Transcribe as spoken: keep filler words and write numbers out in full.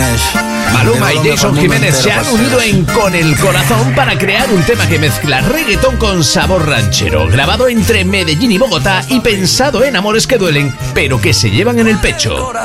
Jiménez. Maluma y Jason Jiménez se han unido en Con el Corazón para crear un tema que mezcla reggaetón con sabor ranchero, grabado entre Medellín y Bogotá y pensado en amores que duelen, pero que se llevan en el pecho.